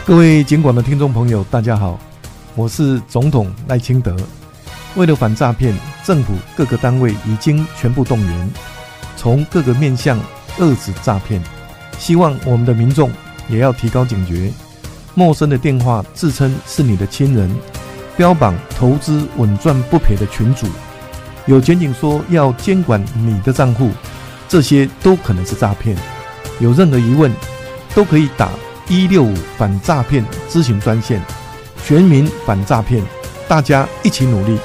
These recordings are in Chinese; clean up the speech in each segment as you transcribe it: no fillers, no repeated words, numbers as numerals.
各位警广的听众朋友，大家好，我是总统赖清德。为了反诈骗，政府各个单位已经全部动员，从各个面向遏止诈骗。希望我们的民众也要提高警觉，陌生的电话自称是你的亲人，标榜投资稳赚不赔的群组，有检警说要监管你的账户，这些都可能是诈骗。有任何疑问都可以打165反诈骗咨询专线，全民反诈骗，大家一起努力。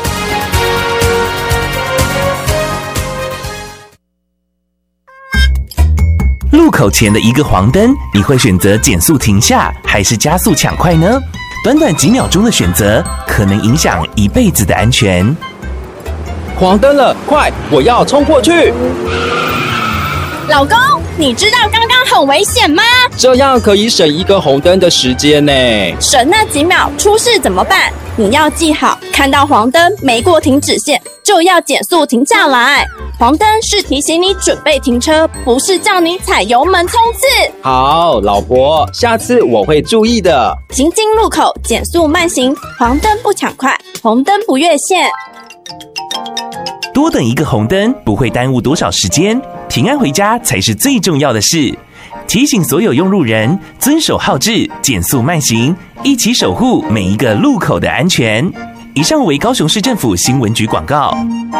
路口前的一个黄灯，你会选择减速停下，还是加速抢快呢？短短几秒钟的选择，可能影响一辈子的安全。 黄灯了，快，我要冲过去！ 老公，你知道刚刚很危险吗？ 这样可以省一个红灯的时间呢。 省那几秒，出事怎么办？你要记好，看到黄灯没过停止线，就要减速停下来。黄灯是提醒你准备停车，不是叫你踩油门冲刺。 好，老婆，下次我会注意的。 行经路口减速慢行，黄灯不抢快，红灯不越线。 多等一个红灯不会耽误多少时间，平安回家才是最重要的事。提醒所有用路人遵守号志，减速慢行，一起守护每一个路口的安全。以上为高雄市政府新闻局广告。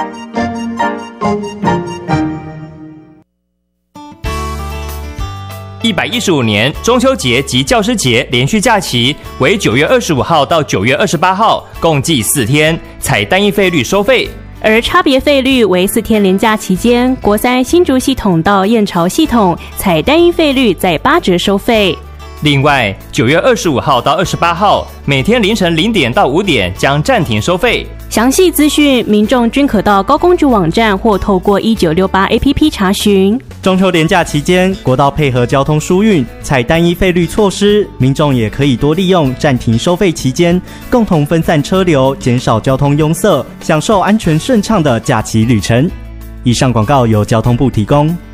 115年中秋节及教师节连续假期为9月25号到9月28号，共计4天，采单一费率收费。 而差别费率为4天连假期间，国三新竹系统到燕巢系统采单一费率在8折收费。 另外，9月25号到28号，每天凌晨0点到5点将暂停收费。 详细资讯，民众均可到高公局网站或透过1968 APP 查询。 中秋连假期间，国道配合交通疏运，采单一费率措施，民众也可以多利用暂停收费期间，共同分散车流，减少交通拥塞，享受安全顺畅的假期旅程。以上广告由交通部提供。